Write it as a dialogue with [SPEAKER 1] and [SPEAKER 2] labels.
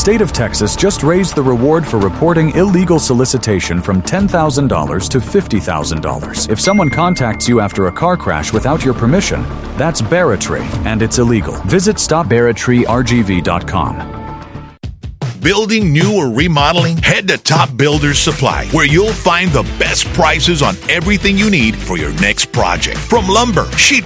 [SPEAKER 1] state of Texas just raised the reward for reporting illegal solicitation from $10,000 to $50,000. If someone contacts you after a car crash without your permission, that's barratry, and it's illegal. Visit stopbarratryrgv.com.
[SPEAKER 2] Building new or remodeling? Head to Top Builders Supply, where you'll find the best prices on everything you need for your next project. From lumber, sheet